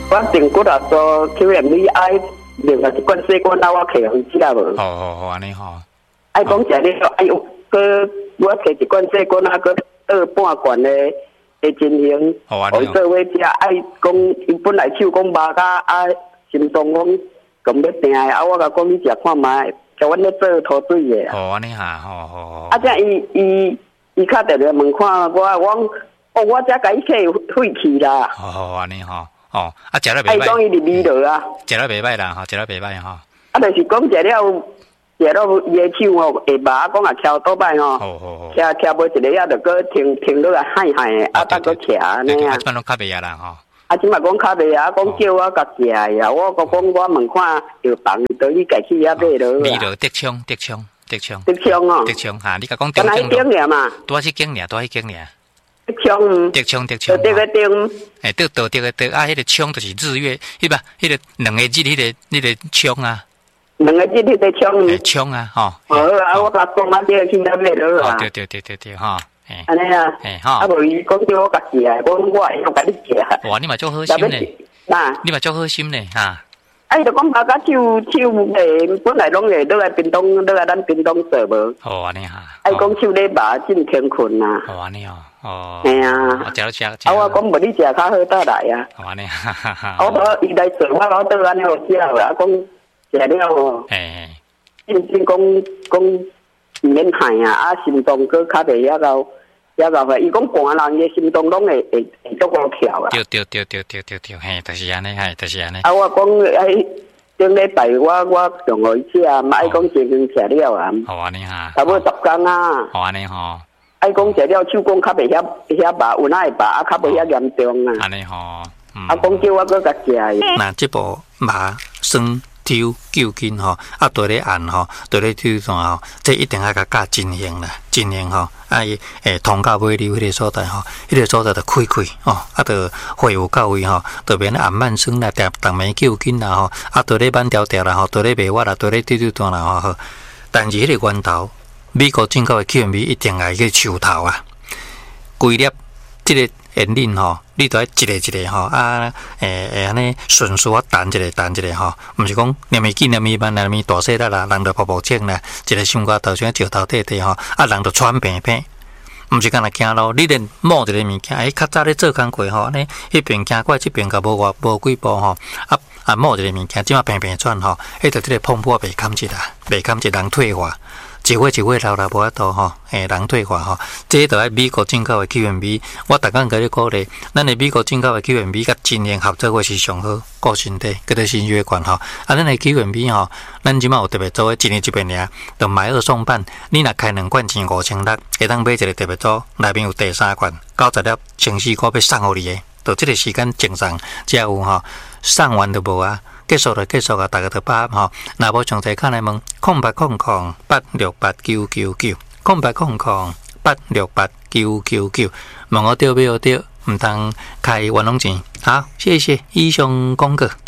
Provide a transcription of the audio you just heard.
我顶骨啊做 QMV 爱，另外一罐水果拿我摕回家无？ 好，安尼吼。 爱讲食了，哎呦，我摕一罐水果拿个倒半罐的真香，我做伙食。爱讲伊本来手讲麻甲啊，心脏讲咁要定的，我甲讲你食看卖，叫阮咧做土水的。 安尼哈，好。 啊，这伊敲电话问看我才甲伊摕废气啦。 好，安尼吼。啊，食了袂歹。 爱讲伊入味落啊。 食了袂歹啦，食了袂歹吼。 啊，就是讲食了伊的手哦，下巴讲也敲倒摆吼。 好。 敲无一个啊，就搁停落来嗨嗨的，啊，再搁徛安尼啊。 啊，即摆拢较袂啊啦吼。 啊，即摆讲较袂啊，讲叫我甲食呀，我讲我问看药房倒去家去遐买落。 味落德昌哦。 德昌哈，你甲讲德昌。顶尔嘛。 多去景尔。 德昌。 德昌。 德个丁。 德个德啊，迄个昌就是日月，迄个两个字，迄个昌啊。 两个字迄个枪， 枪啊，吼！ 好啊，我甲讲啊，这去那买落啊。 对，吼！ 安尼啊， 吼！ 啊，无伊讲叫我家己啊，我会晓甲你食。 哇，你嘛足好心嘞！你嘛足好心嘞，哈！ 啊，伊就讲把甲手诶，本来拢会落来屏东，落来咱屏东做无。 好安尼哈！ 啊，伊讲手咧麻真天困啊。 好安尼哦。 嘿啊！ 食。 啊，我讲无你食较好倒来啊。 好安尼哈！ 我倒伊来做，我倒安尼有食啊，讲。食了哦，真讲免害啊！啊，心脏搁较袂遐个，伊讲寒人嘅心脏拢会足够跳啊！ 对，嘿，就是安尼，就是安尼。 啊，我讲哎，顶礼拜我上互伊食，爱讲真经食了啊！ 好安尼哈， 差不多10天啊！ 好安尼吼， 爱讲食了手讲较袂遐麻，有哪会麻啊？较袂遐严重啊！ 安尼吼， 啊，讲叫我搁甲食。 那这部麻酸。抽救筋吼，啊，对咧按吼，对咧抽啥吼，这一定要甲加进行啦，进行吼，啊，通到尾流迄个所在吼，迄个所在就开吼，啊，就会有到位吼，就免按慢酸啦，逐暝救筋啦吼，啊，对咧慢条啦吼，对咧袂滑啦，对咧抽啦吼，但是迄个源头，美国进口的 QMB 一定要去抽头啊，规粒这个烟磷吼。你都要一个吼啊，安尼顺序啊，弹一个吼，毋是讲念咪紧念咪慢念咪大细啦，人就步正啦，一个伤瓜头像石头底吼，啊人就喘平平，毋是干那行路，你连摸一个物件，较早咧做工课吼，安尼迄边行过即边甲无几步吼，啊摸一个物件，即马平转吼，迄就即个碰破袂堪一啦，袂堪一人退化。一岁老无法度吼，人退化吼，这都系美国进口的 QMB。我逐工甲你鼓励，咱的美国进口的 QMB 甲真型合作的是上好，顾身体，叫做心血管吼。啊，咱的 QMB 吼，咱即马有特别做一年一遍尔，就买2送半。你若开2罐钱5600，会当买一个特别组，内面有第3罐，90粒清洗股要送互你的，就这个时间正常，才有吼，送完就无啊。结束啊！大家就把吼，若无详细看来问0800868999，0800868999，问我对不对？唔通开冤枉钱。好，谢谢以上广告。